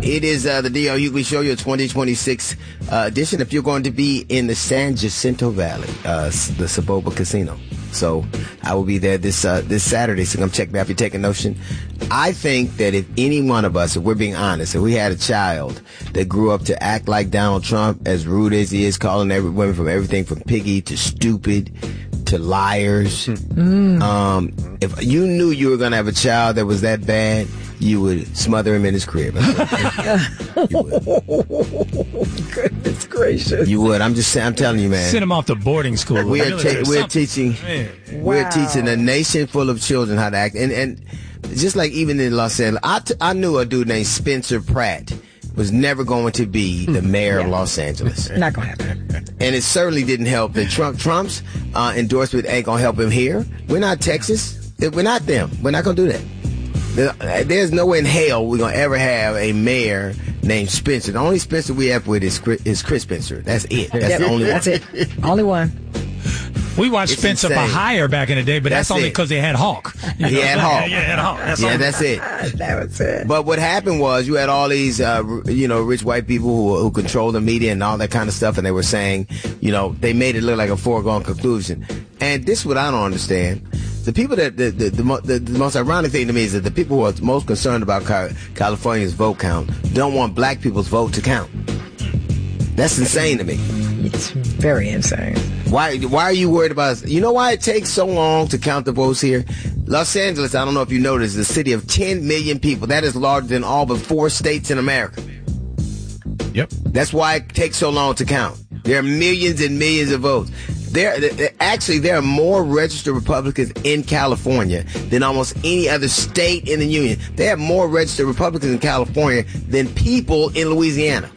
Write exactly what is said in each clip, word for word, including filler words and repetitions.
It is uh, the D L Hughley Show, your twenty twenty-six uh, edition. If you're going to be in the San Jacinto Valley, uh, the Saboba Casino. So I will be there this uh, this Saturday, so come check me out if you're taking notion. I think that if any one of us, if we're being honest, if we had a child that grew up to act like Donald Trump, as rude as he is, calling every women from everything from piggy to stupid to liars, mm. um, if you knew you were going to have a child that was that bad, you would smother him in his crib. You would. Goodness gracious. You would. I'm just saying. I'm telling you, man. Send him off to boarding school. We are te- we're teaching. Wow. We're teaching a nation full of children how to act, and and just like even in Los Angeles, I, t- I knew a dude named Spencer Pratt was never going to be the mayor yeah. of Los Angeles. Not going to happen. And it certainly didn't help that Trump Trump's uh, endorsement ain't going to help him here. We're not Texas. We're not them. We're not going to do that. There's no way in hell we're going to ever have a mayor named Spencer. The only Spencer we have with is Chris, is Chris Spencer. That's it. That's yep, the only that's one. That's it. Only one. We watched It's Spencer insane. for hire back in the day, but that's, that's only because they had Hawk. You he know? had Hawk. Yeah, had Hawk. That's yeah, all. that's it. That was it. But what happened was you had all these, uh, you know, rich white people who, who control the media and all that kind of stuff, and they were saying, you know, they made it look like a foregone conclusion. And this is what I don't understand. The people that, the, the, the, the, the most ironic thing to me is that the people who are most concerned about California's vote count don't want black people's vote to count. That's insane to me. It's very insane. Why Why are you worried about it? You know why it takes so long to count the votes here? Los Angeles, I don't know if you noticed, is a city of ten million people. That is larger than all but four states in America. Yep. That's why it takes so long to count. There are millions and millions of votes. There, actually, there are more registered Republicans in California than almost any other state in the union. They have more registered Republicans in California than people in Louisiana.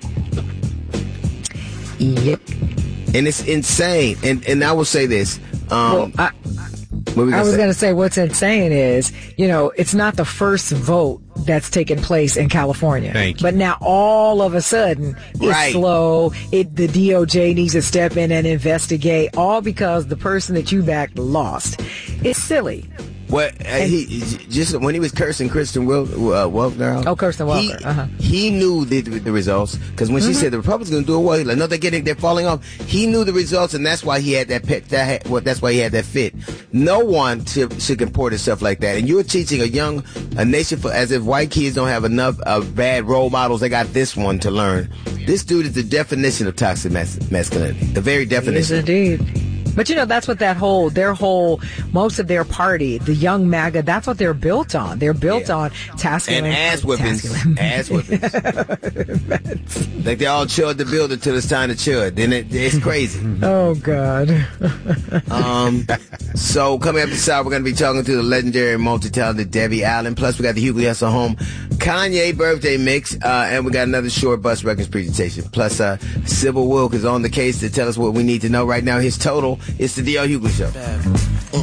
Yep. And it's insane. And and I will say this. Um, well, I, I was going to say what's insane is, you know, it's not the first vote that's taken place in California. Thank you. But now all of a sudden it's right. slow. It the D O J needs to step in and investigate, all because the person that you backed lost. It's silly. Well, uh, he just when he was cursing Kristen Wil- uh, Welker. Oh, Kirsten Welker. He, uh-huh. he knew the, the results because when mm-hmm. she said the Republicans going to do it well, he's like, no, they're getting, they're falling off. He knew the results, and that's why he had that pet. That well, that's why he had that fit. No one should, should comport himself like that. And you're teaching a young a nation for as if white kids don't have enough uh, bad role models. They got this one to learn. This dude is the definition of toxic mas- masculinity. The very definition. Yes, indeed. But, you know, that's what that whole, their whole, most of their party, the young MAGA, that's what they're built on. They're built yeah. on tasking and ass whippings. Ass whippings. Like they all chilled the builder till it's time to chill. Then it, it's crazy. Oh, God. um. So, coming up this hour, we're going to be talking to the legendary multi-talented Debbie Allen. Plus, we got the Hughley Hustle Home Kanye birthday mix. Uh, and we got another short bus records presentation. Plus, uh, Sybil Wilk is on the case to tell us what we need to know right now. His total. It's the D L Hughley Show.